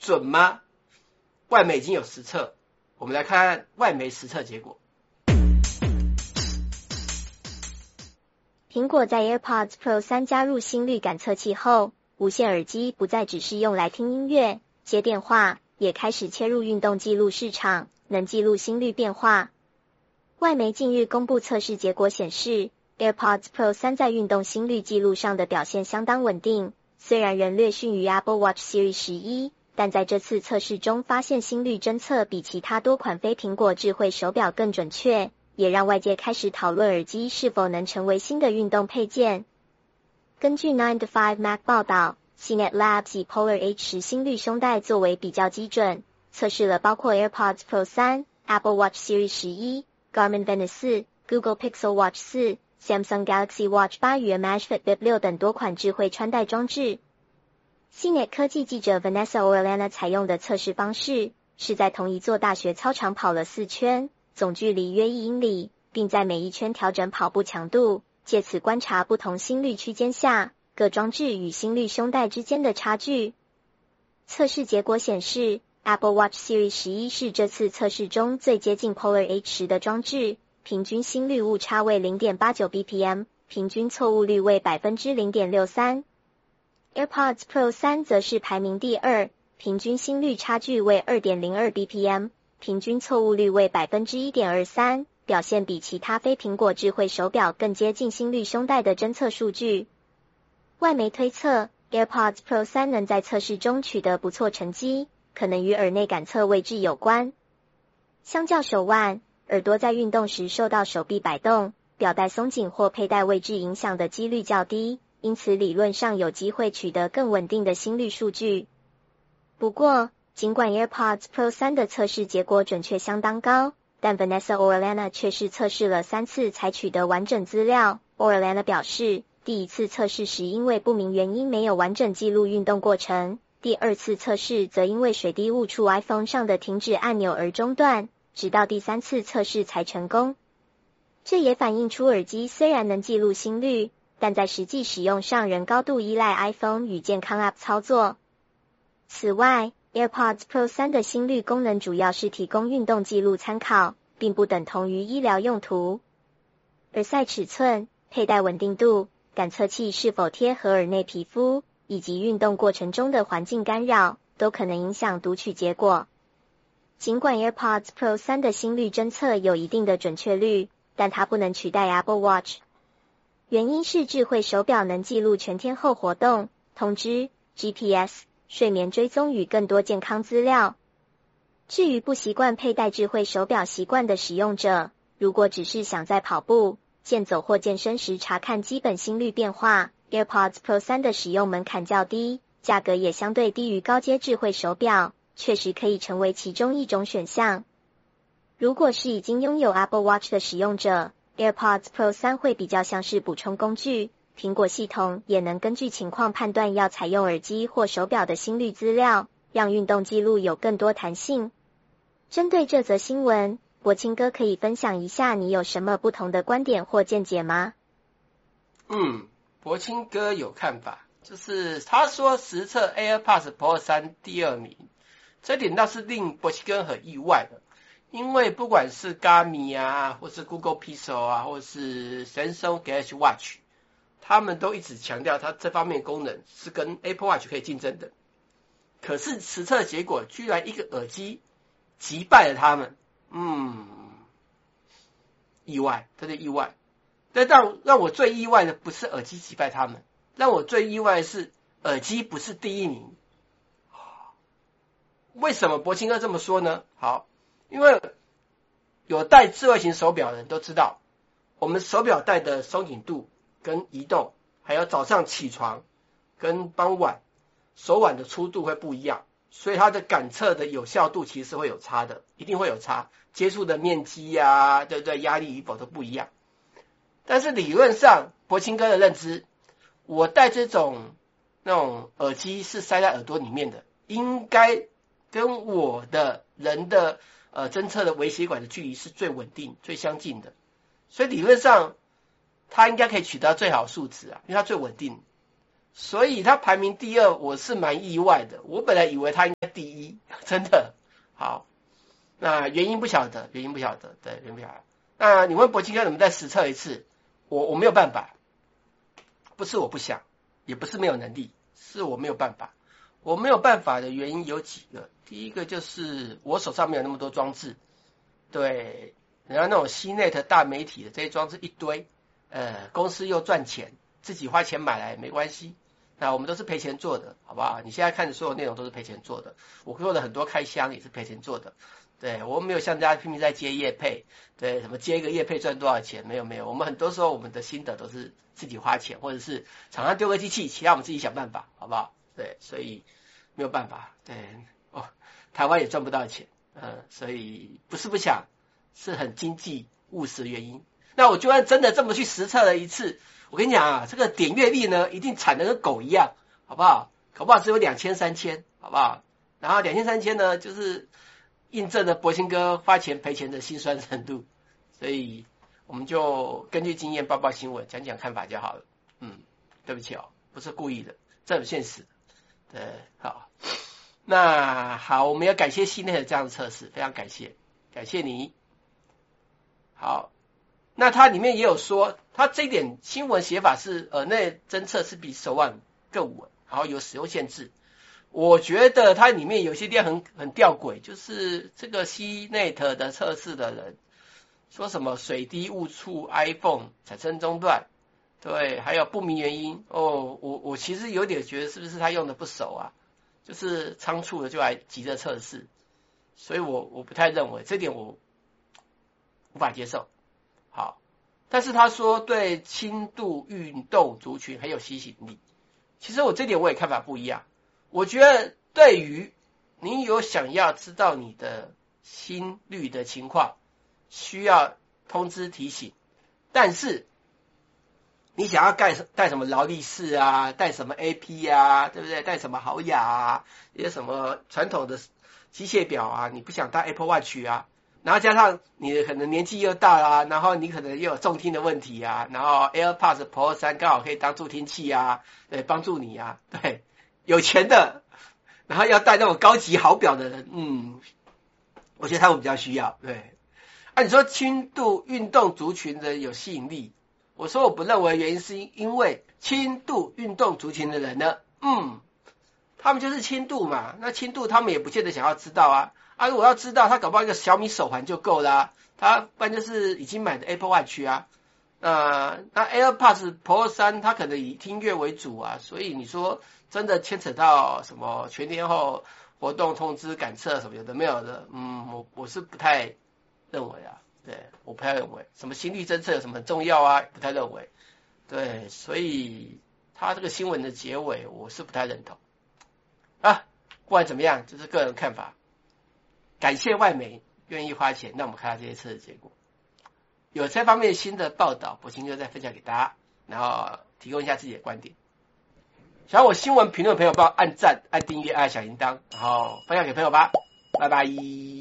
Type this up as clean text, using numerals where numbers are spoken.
准吗？外媒已经有实测，我们来看看外媒实测结果。 苹果在 AirPods Pro 3加入心率感测器后，无线耳机不再只是用来听音乐、接电话，也开始切入运动记录市场，能记录心率变化。外媒近日公布测试结果显示， AirPods Pro 3在运动心率记录上的表现相当稳定，虽然仍略逊于 Apple Watch Series 11，但在这次测试中发现心率侦测比其他多款非苹果智慧手表更准确，也让外界开始讨论耳机是否能成为新的运动配件。根据 9 to 5 Mac 报道， CNET Labs 以 Polar H10 心率胸带作为比较基准，测试了包括 AirPods Pro 3、Apple Watch Series 11、Garmin Venu 4、Google Pixel Watch 4、Samsung Galaxy Watch 8与 Amazfit Bip 6等多款智慧穿戴装置。CNET 科技记者 Vanessa Orellana 采用的测试方式，是在同一座大学操场跑了4圈，总距离约1英里，并在每一圈调整跑步强度，借此观察不同心率区间下各装置与心率胸带之间的差距。测试结果显示， Apple Watch Series 11是这次测试中最接近 Polar H10 的装置，平均心率误差为 0.89 bpm， 平均错误率为 0.63%。 AirPods Pro 3则是排名第2，平均心率差距为 2.02 bpm， 平均错误率为 1.23%， 表现比其他非苹果智慧手表更接近心率胸带的侦测数据。外媒推测， AirPods Pro 3能在测试中取得不错成绩，可能与耳内感测位置有关。相较手腕，耳朵在运动时受到手臂摆动、表带松紧或佩戴位置影响的几率较低，因此理论上有机会取得更稳定的心率数据。不过，尽管 AirPods Pro 3的测试结果准确相当高，但 Vanessa Orellana 却是测试了3次才取得完整资料。Orellana 表示，第一次测试时因为不明原因没有完整记录运动过程，第二次测试则因为水滴误触 iPhone 上的停止按钮而中断，直到第3次测试才成功。这也反映出耳机虽然能记录心率，但在实际使用上仍高度依赖 iPhone 与健康 App 操作。此外， AirPods Pro 3的心率功能主要是提供运动记录参考，并不等同于医疗用途。耳塞尺寸、佩戴稳定度、感测器是否贴合耳内皮肤，以及运动过程中的环境干扰，都可能影响读取结果。尽管 AirPods Pro 3的心率侦测有一定的准确率，但它不能取代 Apple Watch。原因是智慧手表能记录全天候活动、通知、GPS、睡眠追踪与更多健康资料。至于不习惯佩戴智慧手表习惯的使用者，如果只是想在跑步、健走或健身时查看基本心率变化， AirPods Pro 3的使用门槛较低，价格也相对低于高阶智慧手表，确实可以成为其中一种选项。如果是已经拥有 Apple Watch 的使用者， AirPods Pro 3会比较像是补充工具，苹果系统也能根据情况判断要采用耳机或手表的心率资料，让运动记录有更多弹性。针对这则新闻，柏青哥可以分享一下你有什么不同的观点或见解吗？ 柏青哥有看法，就是他说实测 AirPods Pro 3第2名，这点倒是令柏青哥很意外的，因为不管是 Garmin 啊，或是 Google Pixel 啊，或是 Samsung Galaxy Watch， 他们都一直强调它这方面功能是跟 Apple Watch 可以竞争的。可是实测结果居然一个耳机击败了他们，意外，真的意外。但让我最意外的不是耳机击败他们，让我最意外的是耳机不是第1名。为什么柏青哥这么说呢？好，因为有戴智慧型手表的人都知道，我们手表带的松紧度跟移动，还有早上起床跟傍晚手腕的粗度会不一样，所以它的感测的有效度其实是会有差的，一定会有差，接触的面积啊，对不对，压力与否都不一样。但是理论上柏青哥的认知，我戴这种那种耳机是塞在耳朵里面的，应该跟我的人的侦测的微血管的距离是最稳定最相近的，所以理论上它应该可以取得最好数值啊，因为它最稳定。 所以他排名第二，我是蛮意外的。我本来以为他应该第一，真的。好，那原因不晓得，对，原因不晓得。那你问铂金科能不能再实测一次？我没有办法，不是我不想，也不是没有能力，是我没有办法。我没有办法的原因有几个，第一个就是我手上没有那么多装置，对，人家那种 CNET 大媒体的这些装置一堆，公司又赚钱，自己花钱买来没关系。那我们都是赔钱做的，好不好？你现在看的所有内容都是赔钱做的，我做的很多开箱也是赔钱做的。对，我们没有像大家拼命在接业配，对，什么接一个业配赚多少钱？没有，我们很多时候我们的心得都是自己花钱，或者是厂商丢个机器，其他我们自己想办法，好不好？对，所以没有办法，对，台湾也赚不到钱，所以不是不想，是很经济务实的原因。那我就算真的这么去实测了一次，我跟你讲啊，这个点阅率呢，一定惨得跟狗一样，好不好？搞不好只有2000、3000，好不好？然后2000、3000呢，就是印证了铂金哥花钱赔钱的辛酸程度，所以我们就根据经验报新闻，讲讲看法就好了。对不起哦，不是故意的，这很现实。对，好，那好，我们要感谢CNET的这样的测试，非常感谢你。好，那它里面也有说，它这一点新闻写法是耳内侦测是比手腕更稳，然后有使用限制。我觉得它里面有些地方很吊诡，就是这个 CNET 的测试的人说什么水滴误触 iPhone 产生中断，对，还有不明原因。我其实有点觉得是不是他用的不熟啊，就是仓促的就来急着测试，所以我不太认为，这点我无法接受。好，但是他说对轻度运动族群很有吸引力，其实这点我也看法不一样。我觉得对于你有想要知道你的心率的情况，需要通知提醒，但是你想要带什么劳力士啊，带什么 AP 啊，对不对？带什么豪雅啊，一些什么传统的机械表啊，你不想带 Apple Watch 啊，然后加上你可能年纪又大啊，然后你可能又有重听的问题啊，然后 AirPods Pro 3刚好可以当助听器啊，对，帮助你啊，对，有钱的，然后要带那种高级好表的人，我觉得他们比较需要，对。你说轻度运动族群的有吸引力，我说我不认为，原因是因为轻度运动族群的人呢，他们就是轻度嘛，那轻度他们也不见得想要知道啊，如果要知道，他搞不好一个小米手环就够啦，他不然就是已经买的 Apple Watch 啊，那 AirPods Pro 3它可能以听乐为主啊，所以你说真的牵扯到什么全天候活动通知感测什么有的没有的，我是不太认为啊，对，我不太认为什么心率侦测有什么很重要啊，不太认为，对，所以他这个新闻的结尾我是不太认同啊。不管怎么样，这是个人看法。感谢外媒愿意花钱让我们看到这些测试结果，有这方面新的报道，铂金哥再分享给大家，然后提供一下自己的观点。想要我新闻评论的朋友，帮我按赞、按订阅、按小铃铛，然后分享给朋友吧。拜拜。